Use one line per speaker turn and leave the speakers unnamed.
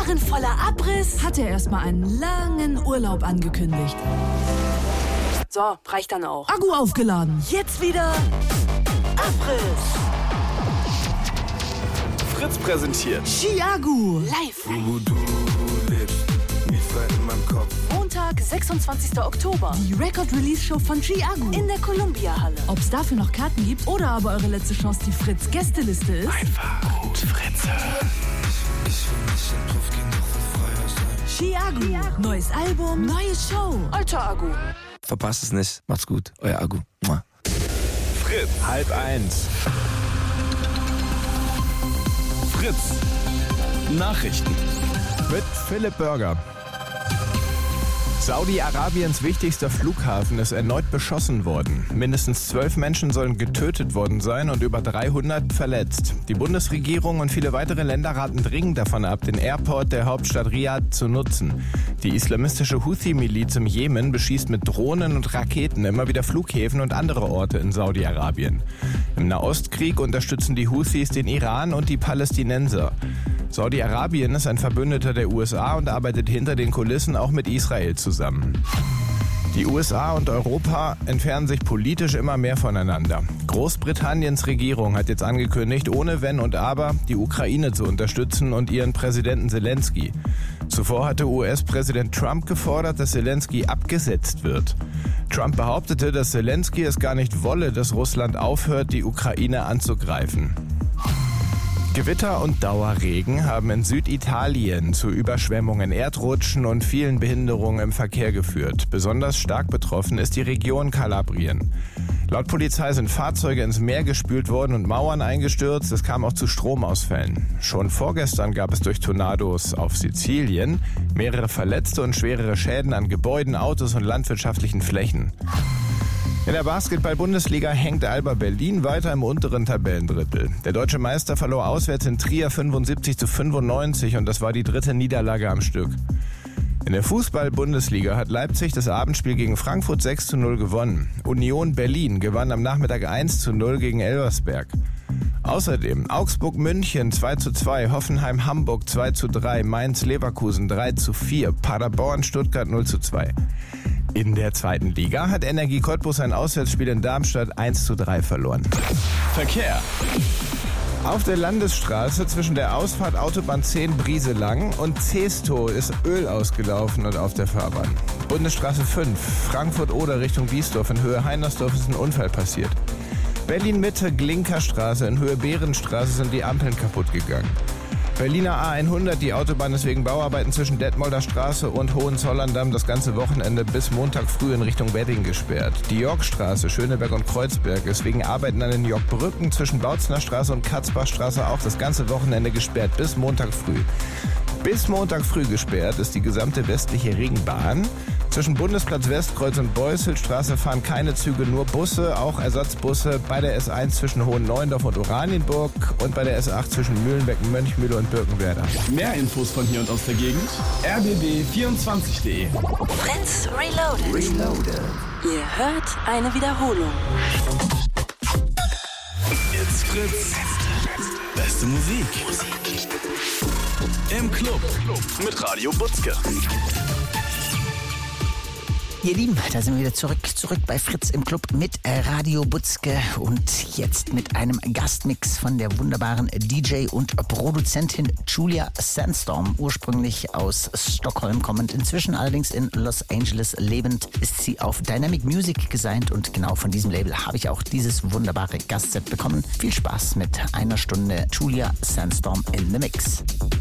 Jahren voller Abriss
hat er erstmal einen langen Urlaub angekündigt.
So, reicht dann auch.
Akku aufgeladen.
Jetzt wieder Abriss.
Fritz präsentiert
Chiago
Live.
Wo du lebst, wie frei in meinem Kopf.
Montag, 26. Oktober.
Die Record-Release-Show von Chiago.
In der Columbia-Halle.
Ob es dafür noch Karten gibt oder aber eure letzte Chance die Fritz-Gästeliste ist.
einfach gut Fritz hören.
Ich will nicht in Puff gehen, doch will freier sein.
Chiago. Neues Album, neue Show.
Alter Akku.
Verpasst es nicht. Macht's gut. Euer Akku. Mua.
Fritz, 12:30. Fritz, Nachrichten.
Mit Philipp Burger. Saudi-Arabiens wichtigster Flughafen ist erneut beschossen worden. Mindestens 12 Menschen sollen getötet worden sein und über 300 verletzt. Die Bundesregierung und viele weitere Länder raten dringend davon ab, den Airport der Hauptstadt Riad zu nutzen. Die islamistische Houthi-Miliz im Jemen beschießt mit Drohnen und Raketen immer wieder Flughäfen und andere Orte in Saudi-Arabien. Im Nahostkrieg unterstützen die Houthis den Iran und die Palästinenser. Saudi-Arabien ist ein Verbündeter der USA und arbeitet hinter den Kulissen auch mit Israel zusammen. Die USA und Europa entfernen sich politisch immer mehr voneinander. Großbritanniens Regierung hat jetzt angekündigt, ohne Wenn und Aber die Ukraine zu unterstützen und ihren Präsidenten Zelensky. Zuvor hatte US-Präsident Trump gefordert, dass Zelensky abgesetzt wird. Trump behauptete, dass Zelensky es gar nicht wolle, dass Russland aufhört, die Ukraine anzugreifen. Gewitter und Dauerregen haben in Süditalien zu Überschwemmungen, Erdrutschen und vielen Behinderungen im Verkehr geführt. Besonders stark betroffen ist die Region Kalabrien. Laut Polizei sind Fahrzeuge ins Meer gespült worden und Mauern eingestürzt. Es kam auch zu Stromausfällen. Schon vorgestern gab es durch Tornados auf Sizilien mehrere Verletzte und schwerere Schäden an Gebäuden, Autos und landwirtschaftlichen Flächen. In der Basketball-Bundesliga hängt Alba Berlin weiter im unteren Tabellendrittel. Der deutsche Meister verlor auswärts in Trier 75-95 und das war die dritte Niederlage am Stück. In der Fußball-Bundesliga hat Leipzig das Abendspiel gegen Frankfurt 6:0 gewonnen. Union Berlin gewann am Nachmittag 1:0 gegen Elversberg. Außerdem Augsburg-München 2:2, Hoffenheim-Hamburg 2:3, Mainz-Leverkusen 3:4, Paderborn-Stuttgart 0:2. In der zweiten Liga hat Energie Cottbus ein Auswärtsspiel in Darmstadt 1:3 verloren.
Verkehr.
Auf der Landesstraße zwischen der Ausfahrt Autobahn 10 Brieselang und Zestow ist Öl ausgelaufen und auf der Fahrbahn. Bundesstraße 5, Frankfurt-Oder Richtung Biesdorf in Höhe Heinersdorf ist ein Unfall passiert. Berlin-Mitte, Glinkerstraße in Höhe Behrenstraße sind die Ampeln kaputt gegangen. Berliner A100, die Autobahn ist wegen Bauarbeiten zwischen Detmolder Straße und Hohenzollern-Damm das ganze Wochenende bis Montag früh in Richtung Wedding gesperrt. Die Yorkstraße, Schöneberg und Kreuzberg ist wegen Arbeiten an den Yorkbrücken zwischen Bautzner Straße und Katzbachstraße auch das ganze Wochenende gesperrt bis Montag früh. Bis Montag früh gesperrt ist die gesamte westliche Ringbahn. Zwischen Bundesplatz Westkreuz und Beuselstraße fahren keine Züge, nur Busse, auch Ersatzbusse bei der S1 zwischen Hohenneuendorf und Oranienburg und bei der S8 zwischen Mühlenbeck, Mönchmühle und Birkenwerder.
Mehr Infos von hier und aus der Gegend: rbb24.de.
Fritz Reloaded. Ihr hört eine Wiederholung.
It's Fritz. Beste Musik. Im Club mit Radio Butzke.
Ihr Lieben, da sind wir wieder zurück bei Fritz im Club mit Radio Butzke und jetzt mit einem Gastmix von der wunderbaren DJ und Produzentin Julia Sandstorm, ursprünglich aus Stockholm kommend, inzwischen allerdings in Los Angeles lebend, ist sie auf Dynamic Music gesigned und genau von diesem Label habe ich auch dieses wunderbare Gastset bekommen. Viel Spaß mit einer Stunde Julia Sandstorm in the Mix.